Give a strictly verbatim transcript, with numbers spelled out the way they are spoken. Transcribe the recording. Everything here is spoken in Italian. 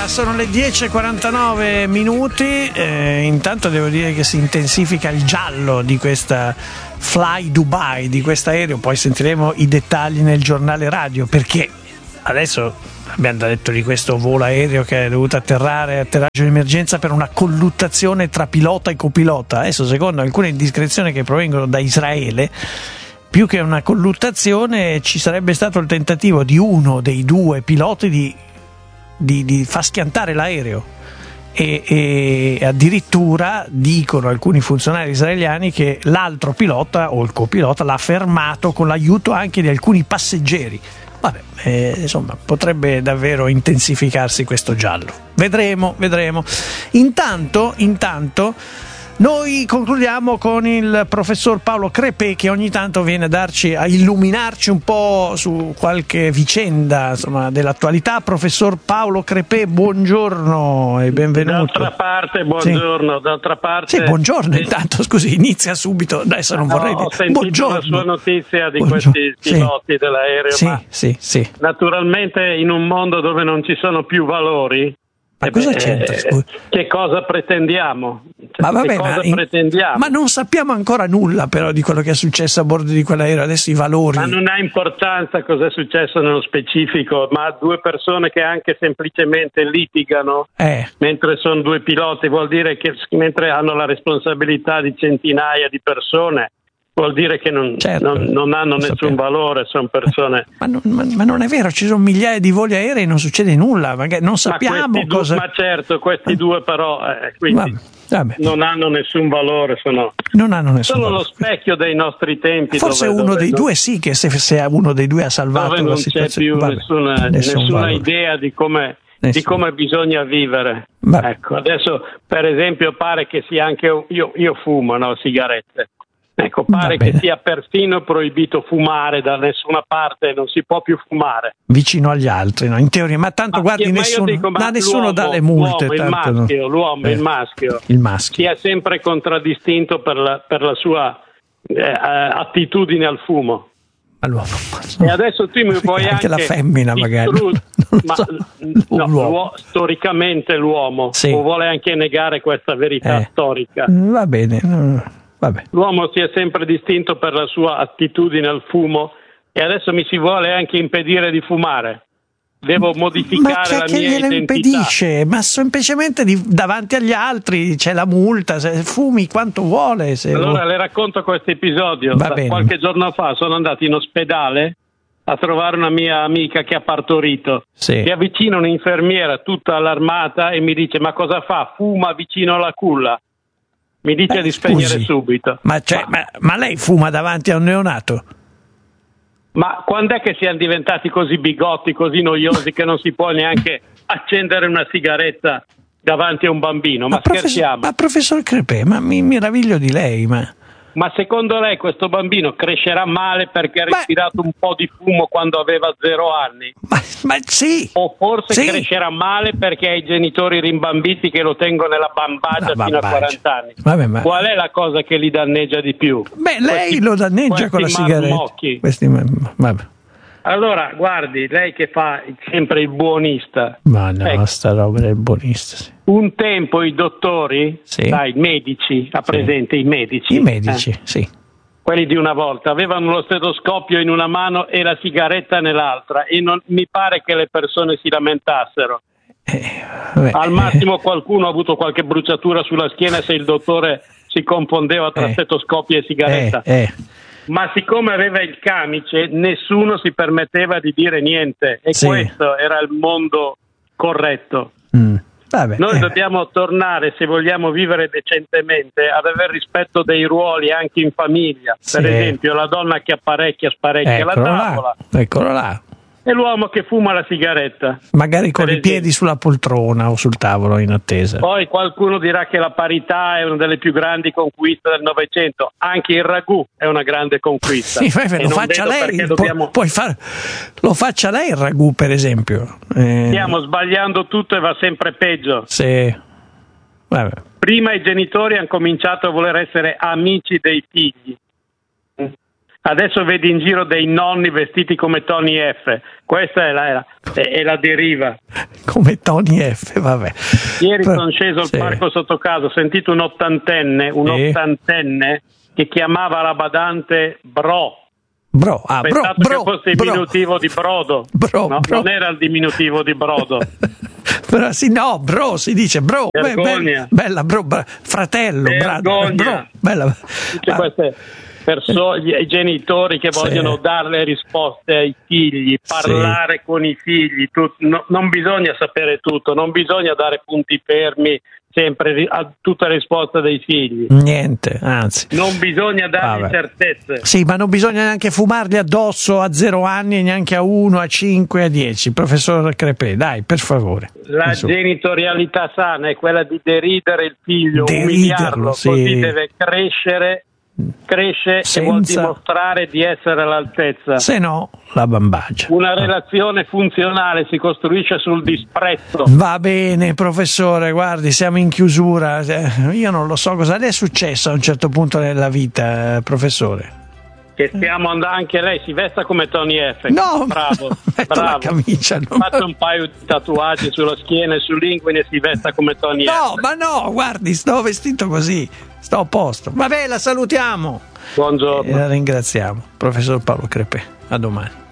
Sono le dieci e quarantanove minuti, eh, intanto devo dire che si intensifica il giallo di questa Fly Dubai, di questo aereo, poi sentiremo i dettagli nel giornale radio, perché adesso abbiamo detto di questo volo aereo che è dovuto atterrare, atterraggio di emergenza per una colluttazione tra pilota e copilota. Adesso, secondo alcune indiscrezioni che provengono da Israele, più che una colluttazione ci sarebbe stato il tentativo di uno dei due piloti di Di, di far schiantare l'aereo e, e addirittura dicono alcuni funzionari israeliani che l'altro pilota o il copilota l'ha fermato con l'aiuto anche di alcuni passeggeri. Vabbè, eh, insomma, potrebbe davvero intensificarsi questo giallo. Vedremo, vedremo. Intanto, intanto noi concludiamo con il professor Paolo Crepè, che ogni tanto viene a darci, a illuminarci un po' su qualche vicenda, insomma, dell'attualità. Professor Paolo Crepè, buongiorno e benvenuto. D'altra parte, buongiorno, sì. d'altra parte. Sì, buongiorno sì. Intanto, scusi, inizia subito. Adesso non vorrei no, dire. Ho sentito buongiorno. la sua notizia di buongiorno. questi piloti sì. dell'aereo. Sì, ma sì, sì. Naturalmente, in un mondo dove non ci sono più valori, ma eh cosa beh, c'entra? Eh, che cosa pretendiamo? Cioè, ma vabbè, che cosa ma, in, pretendiamo? ma non sappiamo ancora nulla però di quello che è successo a bordo di quell'aereo, adesso i valori. Ma non ha importanza cosa è successo nello specifico, ma due persone che anche semplicemente litigano eh. mentre sono due piloti, vuol dire che mentre hanno la responsabilità di centinaia di persone, vuol dire che non, certo, non, non hanno nessun sappiamo. valore, sono persone. Ma non, ma, ma non è vero, ci sono migliaia di voli aerei e non succede nulla, magari non sappiamo ma cosa. Due, ma certo, questi due però eh, quindi vabbè, vabbè. non hanno nessun valore, sono, non hanno nessun sono valore. Lo specchio dei nostri tempi. Forse dove, uno dove dei non, due sì, che se, se uno dei due ha salvato dove la non situazione. c'è più vabbè, nessuna, nessuna idea di come, di come bisogna vivere. Vabbè. Ecco, adesso per esempio pare che sia anche io, io fumo no, sigarette. Ecco, pare che sia persino proibito fumare da nessuna parte, non si può più fumare. Vicino agli altri, no? In teoria, ma tanto ma guardi, ma nessuno, dico, ma ma nessuno dà le multe. L'uomo, tanto, il maschio, no? l'uomo, eh, il maschio, il maschio, si è sempre contraddistinto per la, per la sua eh, attitudine al fumo. All'uomo. No. E adesso tu mi vuoi anche anche la femmina magari. Ma, so. no, l'uomo. Storicamente l'uomo sì. vuole anche negare questa verità eh. storica. Va bene. Vabbè. L'uomo si è sempre distinto per la sua attitudine al fumo e adesso mi si vuole anche impedire di fumare. Devo modificare ma la mia glielo identità. Impedisce? Ma semplicemente di, davanti agli altri c'è la multa, se fumi quanto vuole. Se allora vuole. Le racconto questo episodio. Va bene. Qualche giorno fa sono andato in ospedale a trovare una mia amica che ha partorito. Sì. Si avvicina un'infermiera tutta allarmata e mi dice: ma cosa fa? Fuma vicino alla culla. Mi dice eh, di spegnere scusi, subito. Ma, cioè, ma, ma lei fuma davanti a un neonato? Ma quando è che siamo diventati così bigotti, così noiosi che non si può neanche accendere una sigaretta davanti a un bambino? Ma, ma scherziamo? Ma professor Crepè, ma mi meraviglio di lei, ma... Ma secondo lei questo bambino crescerà male perché ha respirato un po' di fumo quando aveva zero anni? Ma, ma sì! O forse sì. crescerà male perché ha i genitori rimbambiti che lo tengono nella bambagia no, fino a quaranta anni? Vabbè, ma... Qual è la cosa che li danneggia di più? Beh, lei questi, lo danneggia con la sigaretta. Questi, vabbè. Allora, guardi, lei che fa sempre il buonista. Ma no, ecco, sta roba del buonista, sì. Un tempo i dottori, sì. dai, i medici, ha presente sì. i medici? I medici, eh? sì. Quelli di una volta, avevano lo stetoscopio in una mano e la sigaretta nell'altra e non mi pare che le persone si lamentassero. Eh, vabbè, Al massimo qualcuno ha avuto qualche bruciatura sulla schiena se il dottore si confondeva tra eh, stetoscopio e sigaretta. Eh, eh. Ma siccome aveva il camice, nessuno si permetteva di dire niente e sì. questo era il mondo corretto. Mm. Vabbè, Noi eh. dobbiamo tornare, se vogliamo vivere decentemente, ad avere rispetto dei ruoli anche in famiglia. Sì. Per esempio, la donna che apparecchia, sparecchia Eccolo la tavola. Là. Eccolo là. E l'uomo che fuma la sigaretta. Magari con per i piedi sulla poltrona o sul tavolo in attesa. Poi qualcuno dirà che la parità è una delle più grandi conquiste del Novecento. Anche il ragù è una grande conquista. Sì, beh, lo faccia lei. Dobbiamo... Puoi far... Lo faccia lei il ragù, per esempio. Eh... Stiamo sbagliando tutto e va sempre peggio. Sì. Vabbè. Prima i genitori hanno cominciato a voler essere amici dei figli. Adesso vedi in giro dei nonni vestiti come Tony F. Questa è la, è, è la deriva. Come Tony F, vabbè. Ieri sono sceso al sì. parco sotto casa, ho sentito un ottantenne, un sì. ottantenne che chiamava la badante bro. Bro, ah, bro, Pensato bro, che fosse il bro. diminutivo di brodo. Bro, no, bro. Non era il diminutivo di brodo. Però sì, no, bro, si dice bro. Beh, bella, bella, bro, bra, fratello, bra, bro, bella. Tutte queste persone, i genitori che vogliono sì. dare le risposte ai figli, parlare sì. con i figli, tu, no, non bisogna sapere tutto, non bisogna dare punti fermi sempre a tutta risposta dei figli. Niente, anzi. Non bisogna dare certezze. Sì, ma non bisogna neanche fumarli addosso a zero anni e neanche a uno, a cinque, a dieci. Professor Crepè, dai, per favore. La genitorialità sana è quella di deridere il figlio, Deriderlo, umiliarlo, sì. così deve crescere. Cresce Senza... e vuol dimostrare di essere all'altezza. Se no, la bambagia. Una relazione funzionale si costruisce sul disprezzo. Va bene, professore, guardi, siamo in chiusura. Io non lo so cosa le è successo a un certo punto nella vita, professore. Che stiamo andando, anche lei si vesta come Tony F. No, bravo, bravo. La camicia, no. Faccia un paio di tatuaggi sulla schiena e sull'inguine e si vesta come Tony no, F. No, ma no, guardi, sto vestito così, sto a posto. Vabbè, la salutiamo. Buongiorno. E la ringraziamo, professor Paolo Crepè. A domani.